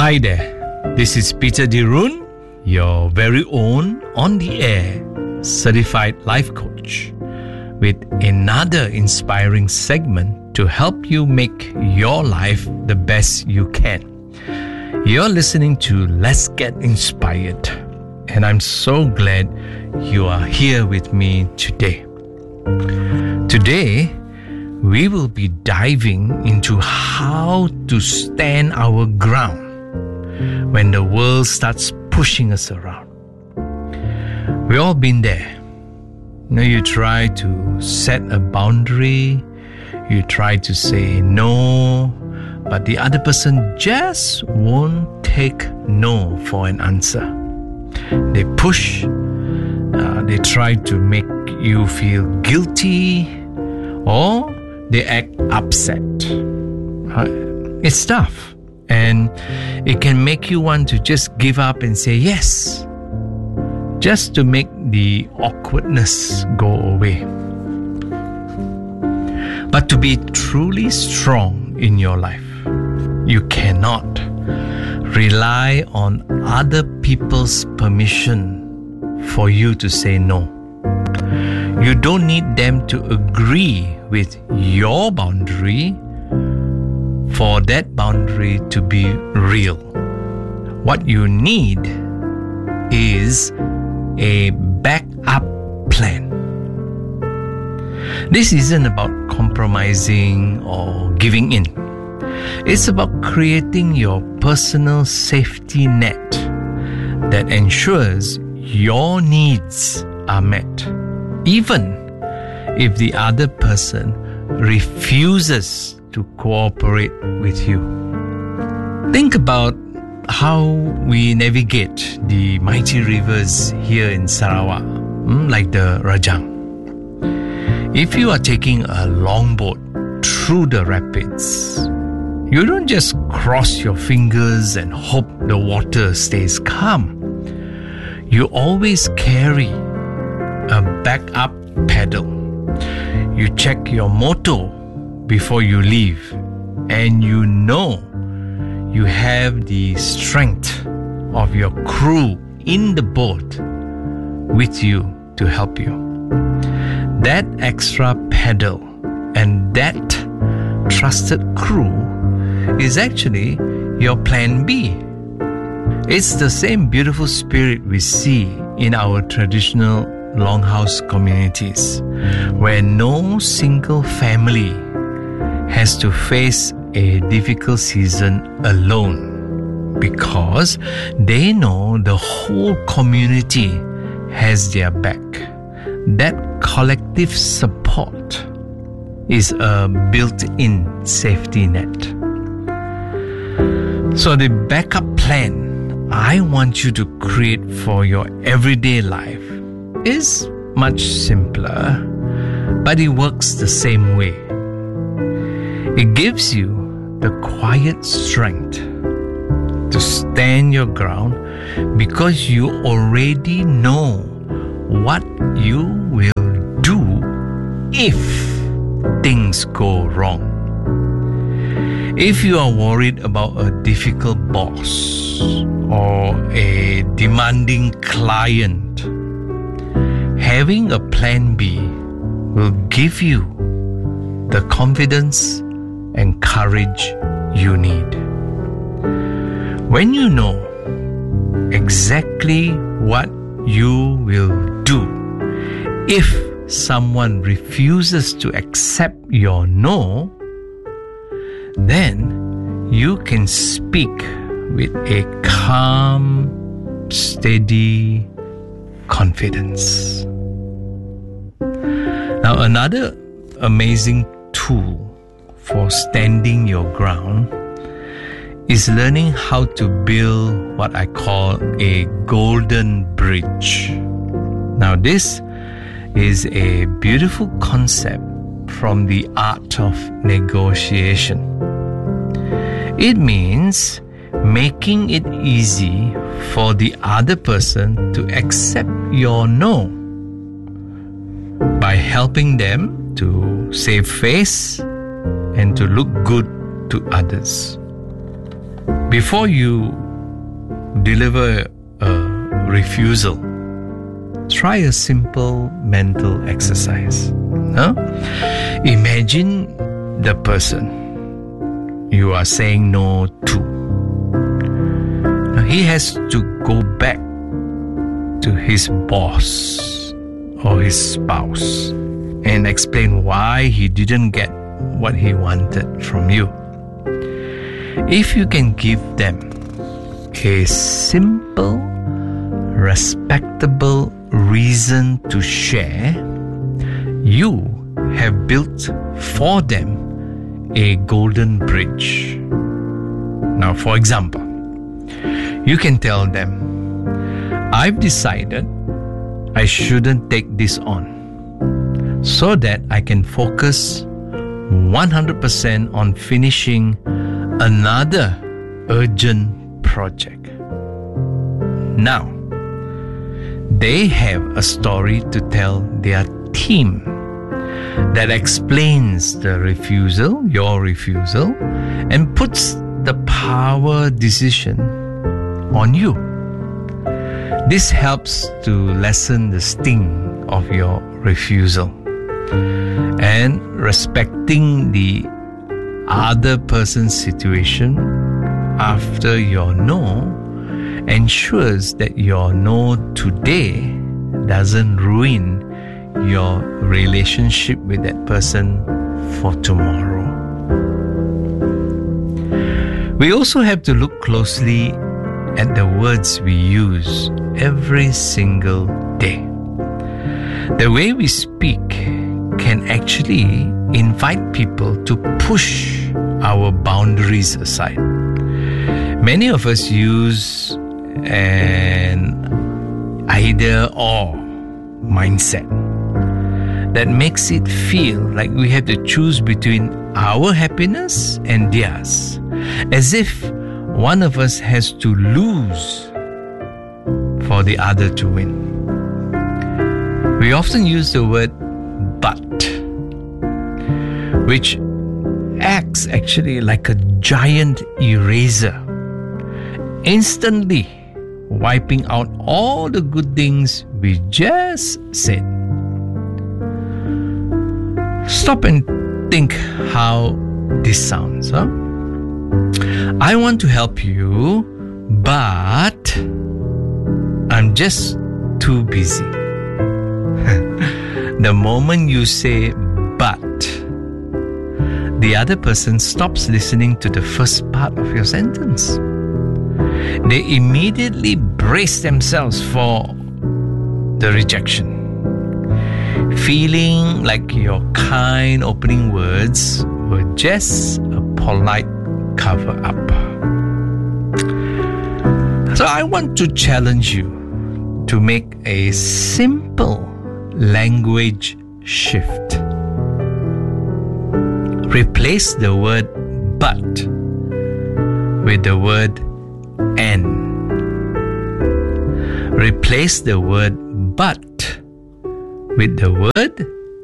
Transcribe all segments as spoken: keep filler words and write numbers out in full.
Hi there, this is Peter Dirun, your very own on the air certified life coach, with another inspiring segment to help you make your life the best you can. You're listening to Let's Get Inspired, and I'm so glad you are here with me today. Today, we will be diving into how to stand our ground when the world starts pushing us around. We've all been there. You know, you try to set a boundary, you try to say no, but the other person just won't take no for an answer. They push, uh, they try to make you feel guilty, or they act upset. Uh, it's tough. And it can make you want to just give up and say yes, just to make the awkwardness go away. But to be truly strong in your life, you cannot rely on other people's permission for you to say no. You don't need them to agree with your boundary for that boundary to be real. What you need is a backup plan. This isn't about compromising or giving in. It's about creating your personal safety net that ensures your needs are met, even if the other person refuses to cooperate with you. Think about how we navigate the mighty rivers here in Sarawak, like the Rajang. If you are taking a longboat through the rapids, you don't just cross your fingers and hope the water stays calm. You always carry a backup paddle. You check your motor before you leave, and you know you have the strength of your crew in the boat with you to help you. That extra paddle and that trusted crew is actually your plan B. It's the same beautiful spirit we see in our traditional longhouse communities, where no single family has to face a difficult season alone, because they know the whole community has their back. That collective support is a built-in safety net. So the backup plan I want you to create for your everyday life is much simpler, but it works the same way. It gives you the quiet strength to stand your ground, because you already know what you will do if things go wrong. If you are worried about a difficult boss or a demanding client, having a plan B will give you the confidence and courage you need. When you know exactly what you will do if someone refuses to accept your no, then you can speak with a calm, steady confidence. Now, another amazing tool for standing your ground is learning how to build what I call a golden bridge. Now, this is a beautiful concept from the art of negotiation. It means making it easy for the other person to accept your no by helping them to save face and to look good to others. Before you deliver a refusal, try a simple mental exercise. Huh? Imagine the person you are saying no to. Now, he has to go back to his boss or his spouse and explain why he didn't get what he wanted from you. If you can give them a simple, respectable reason to share, you have built for them a golden bridge. Now, for example, you can tell them, I've decided I shouldn't take this on so that I can focus one hundred percent on finishing another urgent project. Now, they have a story to tell their team that explains the refusal, your refusal, and puts the power decision on you. This helps to lessen the sting of your refusal. And respecting the other person's situation after your no ensures that your no today doesn't ruin your relationship with that person for tomorrow. We also have to look closely at the words we use every single day. The way we speak can actually invite people to push our boundaries aside. Many of us use an either or mindset that makes it feel like we have to choose between our happiness and theirs, as if one of us has to lose for the other to win. We often use the word but, which acts actually like a giant eraser, instantly wiping out all the good things we just said. Stop and think how this sounds, huh? I want to help you, but I'm just too busy. The moment you say but, the other person stops listening to the first part of your sentence. They immediately brace themselves for the rejection, feeling like your kind opening words were just a polite cover up. So I want to challenge you to make a simple language shift. Replace the word but with the word and. Replace the word but with the word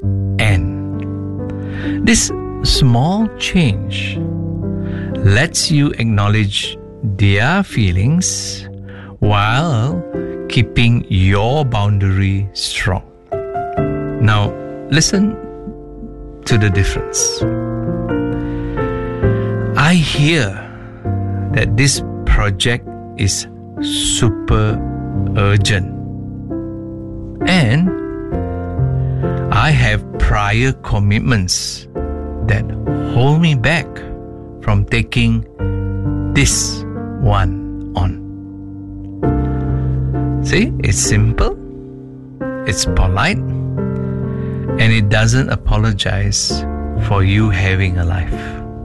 and. This small change lets you acknowledge their feelings while keeping your boundary strong. Now, listen to the difference. I hear that this project is super urgent, and I have prior commitments that hold me back from taking this one on. See, it's simple, it's polite, and it doesn't apologize for you having a life.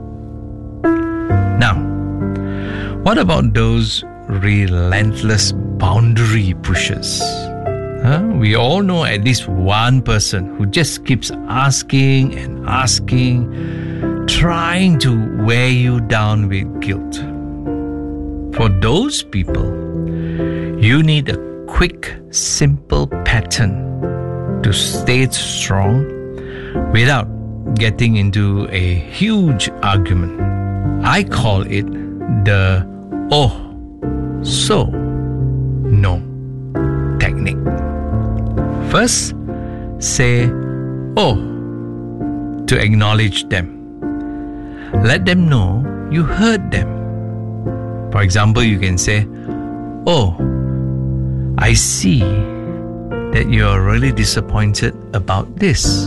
Now, what about those relentless boundary pushers? Huh? We all know at least one person who just keeps asking and asking, trying to wear you down with guilt. For those people, you need a quick, simple pattern to stay strong without getting into a huge argument. I call it the oh, so, no technique. First, say oh to acknowledge them. Let them know you heard them. For example, you can say, oh, I see that you're really disappointed about this.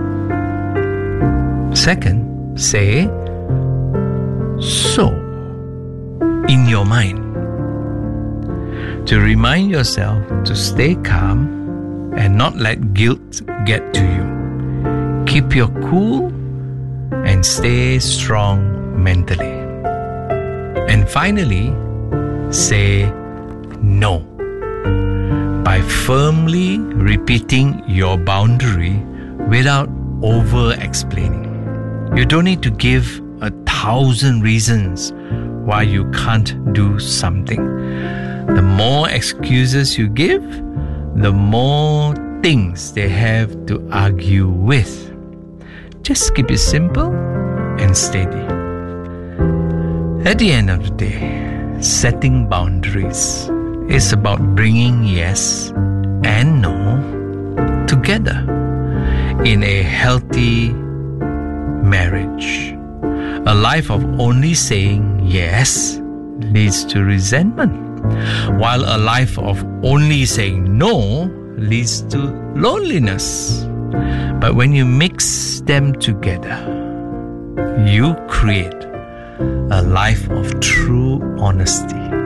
Second, say so in your mind, to remind yourself to stay calm and not let guilt get to you. Keep your cool and stay strong mentally. And finally, say no by firmly repeating your boundary without over-explaining. You don't need to give a thousand reasons why you can't do something. The more excuses you give, the more things they have to argue with. Just keep it simple and steady. At the end of the day, setting boundaries is about bringing yes and no together in a healthy marriage. A life of only saying yes leads to resentment, while a life of only saying no leads to loneliness. But when you mix them together, you create a life of true honesty.